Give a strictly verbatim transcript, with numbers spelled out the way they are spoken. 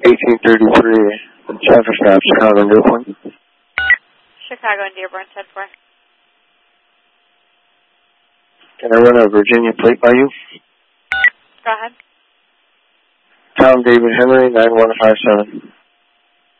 eighteen thirty-three, traffic stop, Chicago and Dearborn. Chicago and Dearborn, ten four. Can I run a Virginia plate by you? Go ahead. Tom David Henry, nine one five seven.